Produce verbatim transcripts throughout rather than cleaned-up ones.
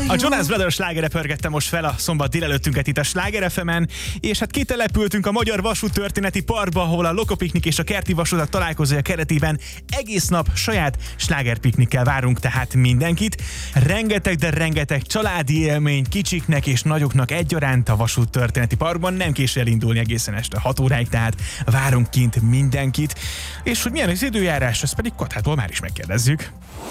jó. A Jonas Brothers slágere pörgette most fel a szombat délelőttünket itt a Sláger ef emen, és hát kitelepültünk a Magyar Vasúttörténeti Parkba, ahol a Lokopiknik és a Kerti Vasutak találkozója keretében egész nap saját slágerpiknikkel várunk tehát mindenkit. Rengeteg, de rengeteg családi élmény kicsiknek és nagyoknak egyaránt a Vasúttörténeti Parkban, nem késő elindulni egészen este hat óráig, tehát várunk kint mindenkit. És hogy milyen az időjárás, ezt pedig Katától már is megkérdezzük.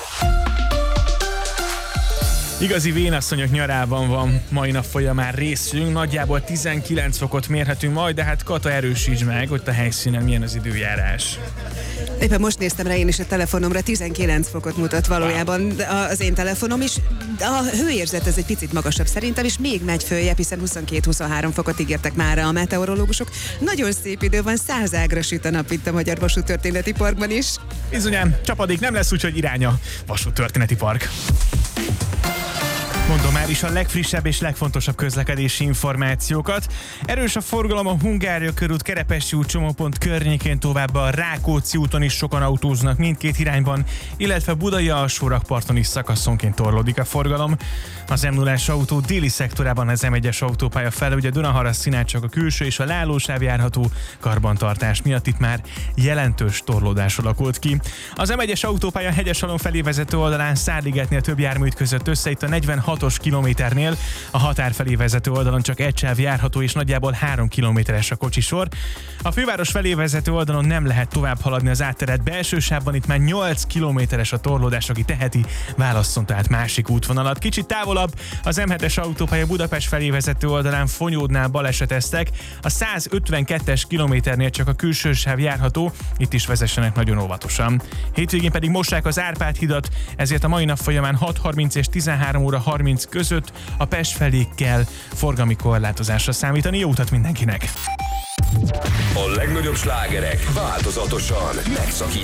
Igazi vénasszonyok nyarában van mai nap folyamán részünk, nagyjából tizenkilenc fokot mérhetünk majd, de hát Kata, erősíts meg, hogy a helyszínen milyen az időjárás. Éppen most néztem rá én is a telefonomra, tizenkilenc fokot mutat valójában az én telefonom is. A hőérzet ez egy picit magasabb szerintem, és még megy följebb, hiszen huszonkettő-huszonhárom fokot ígértek már a meteorológusok. Nagyon szép idő van, száz ágra süt a nap itt a Magyar Vasúttörténeti Parkban is. Bizonyám, csapadék nem lesz, úgyhogy irány a Vasúttörténeti Park. Mondom már is a legfrissebb és legfontosabb közlekedési információkat. Erős a forgalom a Hungária körút, Kerepesi út csomópont környékén, továbbá a Rákóczi úton is sokan autóznak mindkét irányban, illetve Budai alsórakparton is szakaszonként torlódik a forgalom. Az em nullás autó déli szektorában az em egyes autópálya felé, ugye Dunaharasztinál csak a külső és a leállósáv járható, karbantartás miatt itt már jelentős torlódás alakult ki. Az em egyes autópálya Hegyesalom felé vezető oldalán Szárligetnél több jármű ütközött össze, itt a negyvenhatos kilométernél, a határ felé vezető oldalon csak egy sáv járható és nagyjából három kilométeres a kocsisor. A főváros felé vezető oldalon nem lehet tovább haladni az átterett belső sávban, itt már nyolc kilométeres a torlódás, aki teheti, válasszon tehát másik útvonalat. Kicsit távolabb az em hetes autópálya Budapest felé vezető oldalán Fonyódnál baleseteztek, a százötvenkettes kilométernél csak a külső sáv járható, itt is vezessenek nagyon óvatosan. Hétvégén pedig mossák az Árpád hidat, ezért a mai nap folyamán hat harminc és tizenhárom óra harminc között a Pest felé kell forgalmi korlátozásra számítani. Jó utat mindenkinek! A legnagyobb slágerek változatosan megszakítottak.